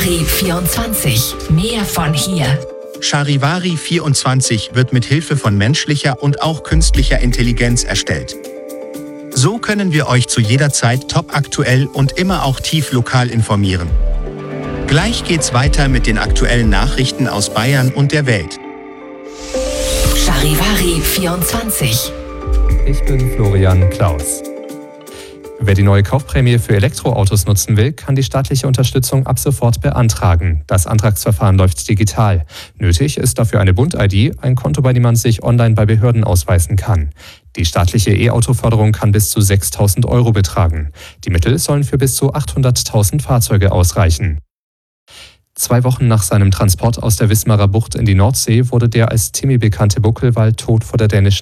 Charivari 24. Mehr von hier. Charivari 24 wird mit Hilfe von menschlicher und auch künstlicher Intelligenz erstellt. So können wir euch zu jeder Zeit topaktuell und immer auch tief lokal informieren. Gleich geht's weiter mit den aktuellen Nachrichten aus Bayern und der Welt. Charivari 24. Ich bin Florian Klaus. Wer die neue Kaufprämie für Elektroautos nutzen will, kann die staatliche Unterstützung ab sofort beantragen. Das Antragsverfahren läuft digital. Nötig ist dafür eine Bund-ID, ein Konto, bei dem man sich online bei Behörden ausweisen kann. Die staatliche E-Auto-Förderung kann bis zu 6.000 € betragen. Die Mittel sollen für bis zu 800.000 Fahrzeuge ausreichen. 2 Wochen nach seinem Transport aus der Wismarer Bucht in die Nordsee wurde der als Timmy bekannte Buckelwal tot vor der dänischen